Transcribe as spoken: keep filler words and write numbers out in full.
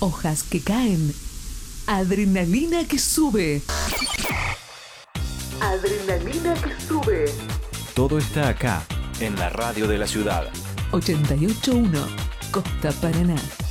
hojas que caen, adrenalina que sube. Adrenalina que sube. Todo está acá, en la radio de la ciudad. ochenta y ocho punto uno, Costa Paraná.